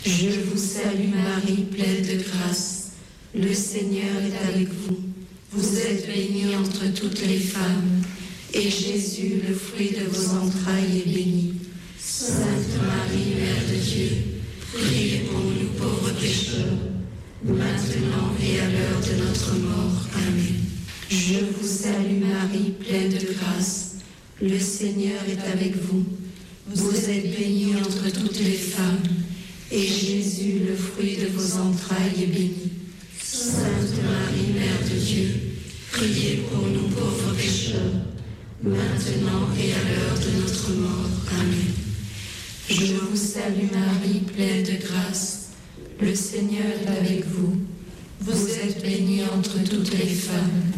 Je vous salue Marie, pleine de grâce. Le Seigneur est avec vous. Vous êtes bénie entre toutes les femmes, et Jésus, le fruit de vos entrailles, est béni. Sainte Marie, Mère de Dieu, priez pour nous pauvres pécheurs, maintenant et à l'heure de notre mort. Amen. Je vous salue Marie, pleine de grâce. Le Seigneur est avec vous. Vous êtes bénie entre toutes les femmes, et Jésus, le fruit de vos entrailles, est béni. Sainte Marie, Mère de Dieu, priez pour nous pauvres pécheurs, maintenant et à l'heure de notre mort. Amen. Je vous salue Marie, pleine de grâce. Le Seigneur est avec vous. Vous êtes bénie entre toutes les femmes,